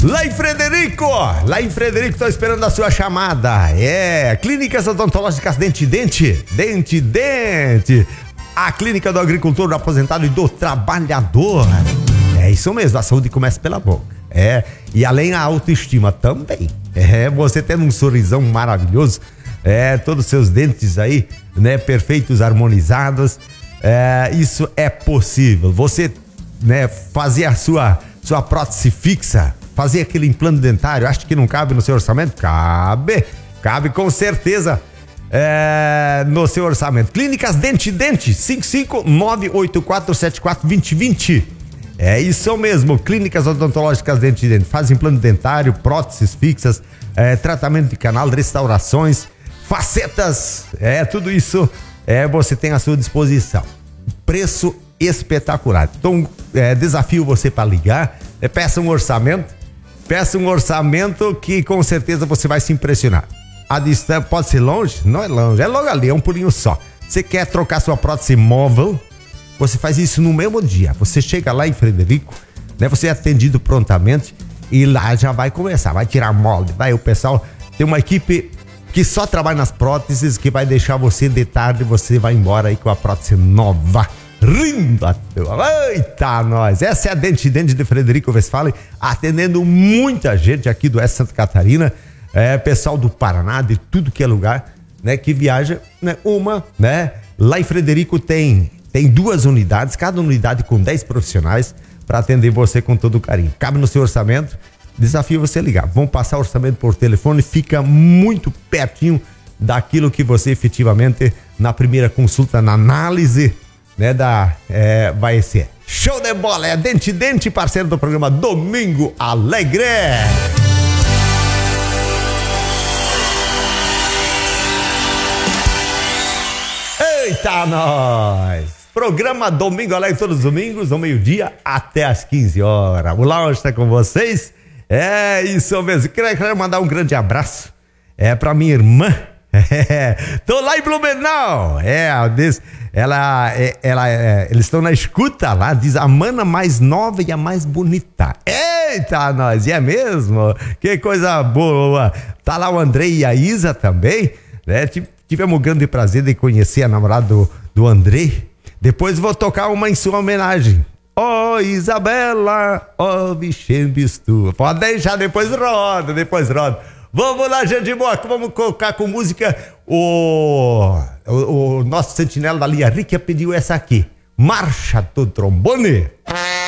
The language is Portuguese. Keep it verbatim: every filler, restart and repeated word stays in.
Lá em Frederico, lá em Frederico, tô esperando a sua chamada. É, Clínicas Odontológicas Dente Dente, Dente Dente. A Clínica do Agricultor, do Aposentado e do Trabalhador. É isso mesmo, a saúde começa pela boca. É, e além a autoestima também. É, você tendo um sorrisão maravilhoso, é, todos os seus dentes aí, né, perfeitos, harmonizados. É, isso é possível. Você, né, fazer a sua, sua prótese fixa, fazer aquele implante dentário, acha que não cabe no seu orçamento? Cabe, cabe com certeza é, no seu orçamento. Clínicas Dente Dente, cinco cinco nove oito quatro sete quatro dois zero dois zero. É isso mesmo, Clínicas Odontológicas Dente Dente, faz implante dentário, próteses fixas, é, tratamento de canal, restaurações, facetas, é tudo isso é, você tem à sua disposição. Preço espetacular. Então, é, desafio você para ligar, é, peça um orçamento, peça um orçamento que com certeza você vai se impressionar. A distância pode ser longe? Não é longe, é logo ali, é um pulinho só. Você quer trocar sua prótese móvel? Você faz isso no mesmo dia. Você chega lá em Frederico, né? Você é atendido prontamente e lá já vai começar, vai tirar molde, vai, o pessoal tem uma equipe que só trabalha nas próteses, que vai deixar você de tarde, você vai embora aí com a prótese nova, rindo à toa. Eita, nós! Essa é a Dente Dente de Frederico Westphalen, atendendo muita gente aqui do Oeste Santa Catarina, é, pessoal do Paraná, de tudo que é lugar, né? Que viaja, né? Uma, né? Lá em Frederico tem, tem duas unidades, cada unidade com dez profissionais para atender você com todo carinho. Cabe no seu orçamento? Desafio você ligar. Vamos passar o orçamento por telefone, fica muito pertinho daquilo que você efetivamente, na primeira consulta, na análise, né, da, é, vai ser. Show de bola! É Dente Dente, parceiro do programa Domingo Alegre. Eita, nós! Programa Domingo Alegre todos os domingos, ao meio-dia até às quinze horas. O Lounge está com vocês. É isso mesmo. Quero, quero mandar um grande abraço é, pra minha irmã. É, tô lá em Blumenau. É, ela, é, ela, é, eles estão na escuta lá. Diz a mana mais nova e a mais bonita. Eita, nós, e é mesmo? Que coisa boa. Tá lá o André e a Isa também, né? Tivemos o grande prazer de conhecer a namorada do, do André. Depois vou tocar uma em sua homenagem. Ó, oh, Isabela, ó, oh, Bichembistu. Pode deixar, depois roda, depois roda. Vamos lá, gente boa, vamos colocar com música. O, o, o nosso sentinela da Lia Rica pediu essa aqui. Marcha do Trombone.